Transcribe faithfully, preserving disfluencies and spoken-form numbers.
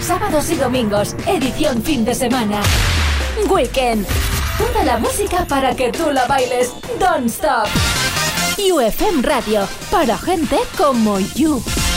sábados y domingos, edición fin de semana. Weekend. Toda la música para que tú la bailes. Don't stop. U F M Radio, para gente como you.